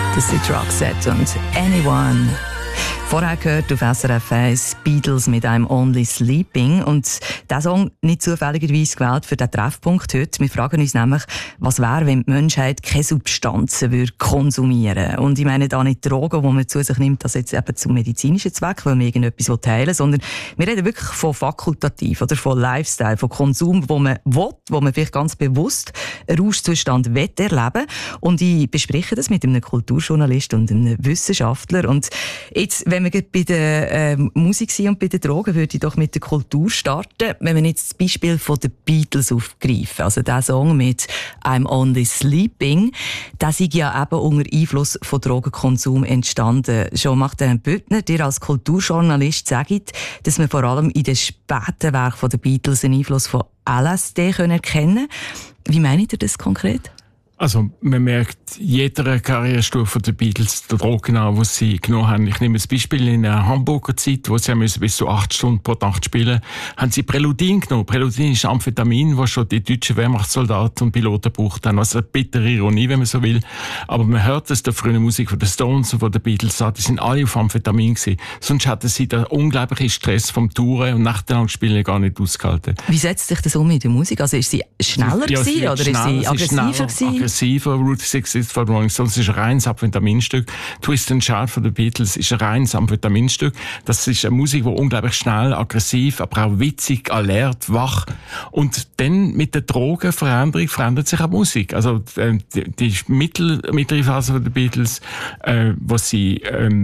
Das sind Roxette und Anyone. Vorher gehört auf SRF 1 Beatles mit einem Only Sleeping. Und dieser Song nicht zufälligerweise gewählt für den Treffpunkt heute. Wir fragen uns nämlich, was wäre, wenn die Menschheit keine Substanzen würde konsumieren. Und ich meine da nicht Drogen, die man zu sich nimmt, das jetzt eben zum medizinischen Zweck, weil man irgendetwas heilen will, sondern wir reden wirklich von fakultativ oder von Lifestyle, von Konsum, wo man will, wo man vielleicht ganz bewusst einen Rauschzustand erleben will. Und ich bespreche das mit einem Kulturjournalist und einem Wissenschaftler. Und jetzt, wenn wir bei der Musik sind und bei den Drogen, würde ich doch mit der Kultur starten. Wenn wir jetzt das Beispiel von den Beatles aufgreifen, also der Song mit «I'm Only Sleeping», der ist ja eben unter Einfluss von Drogenkonsum entstanden. Schon Martin Büttner, dir als Kulturjournalist sagt, dass man vor allem in den späten Werken der Beatles einen Einfluss von LSD erkennen können. Wie meint ihr das konkret? Also, man merkt jeder Karrierestufe der Beatles die Drogen an, die sie genommen haben. Ich nehme das Beispiel in der Hamburger Zeit, wo sie bis zu 8 Stunden pro Nacht spielen, haben sie Preludin genommen. Preludin ist Amphetamin, das schon die deutschen Wehrmachtssoldaten und Piloten braucht haben. Also eine bittere Ironie, wenn man so will. Aber man hört es der frühen Musik von den Stones und von den Beatles an, die sind alle auf Amphetamin gewesen. Sonst hatten sie den unglaublichen Stress vom Touren und nächtelang Spielen gar nicht ausgehalten. Wie setzt sich das um in der Musik? Also ist sie schneller gewesen, oder ist sie aggressiver gewesen? Route 66 von Rolling Stones ist ein reines Amphetaminstück. Twist and Shout von den Beatles ist ein reines Amphetaminstück. Das ist eine Musik, die unglaublich schnell, aggressiv, aber auch witzig, alert, wach. Und dann mit der Drogenveränderung verändert sich auch die Musik. Also die mittlere Phase von den Beatles, wo sie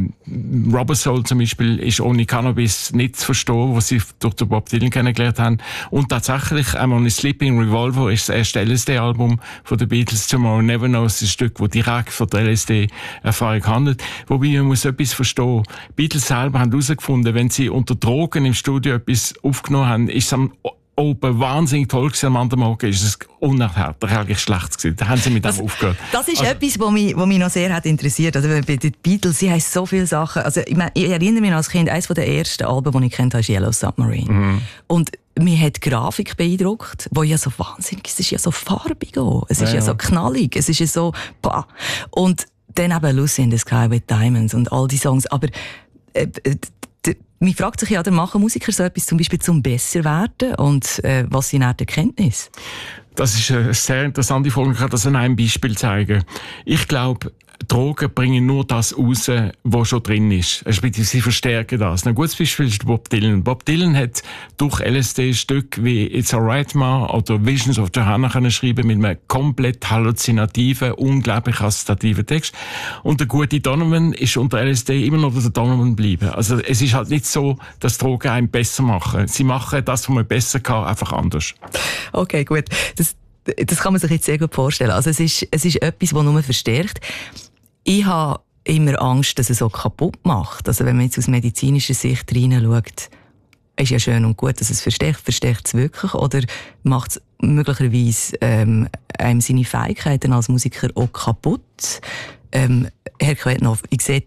Rubber Soul zum Beispiel ist ohne Cannabis nicht zu verstehen, was sie durch den Bob Dylan kennengelernt haben. Und tatsächlich einmal in Sleeping Revolver ist das erste LSD-Album von den Beatles. Tomorrow Never Knows, ein Stück, das direkt von der LSD-Erfahrung handelt. Wobei man muss etwas verstehen. Die Beatles selber haben herausgefunden, wenn sie unter Drogen im Studio etwas aufgenommen haben, ist es am oben wahnsinnig toll gewesen. Am anderen Morgen ist es unerträglich schlecht gewesen. Da haben sie mit dem aufgehört. Das ist etwas, was mich noch sehr hat interessiert. Also bei den Beatles, sie haben so viele Sachen. Also ich erinnere mich als Kind, eines der ersten Alben, die ich kennt habe, ist Yellow Submarine. Mhm. Und mich hat die Grafik beeindruckt, die ja so wahnsinnig ist. Es ist ja so farbig auch. Es ist ja so knallig. Es ist ja so, bah. Und dann eben Lucy in the Sky with Diamonds und all die Songs. Aber man fragt sich ja, machen Musiker so etwas zum Beispiel zum besser werden? Und was sind dann die Erkenntnisse? Das ist eine sehr interessante Frage. Ich kann das an einem Beispiel zeigen. Ich glaube, Drogen bringen nur das raus, was schon drin ist. Sie verstärken das. Ein gutes Beispiel ist Bob Dylan. Bob Dylan hat durch LSD Stück wie It's Alright Ma oder Visions of Johanna können schreiben mit einem komplett halluzinativen, unglaublich assoziativen Text. Und der gute Donovan ist unter LSD immer noch der Donovan bleiben. Also es ist halt nicht so, dass Drogen einen besser machen. Sie machen das, was man besser kann, einfach anders. Okay, gut. Das kann man sich jetzt sehr gut vorstellen. Also es ist etwas, das nur verstärkt. Ich habe immer Angst, dass es so kaputt macht. Also wenn man jetzt aus medizinischer Sicht reinschaut, ist ja schön und gut, dass es verstärkt es wirklich? Oder macht es möglicherweise einem seine Fähigkeiten als Musiker auch kaputt? Herr Quetnoff, ich sehe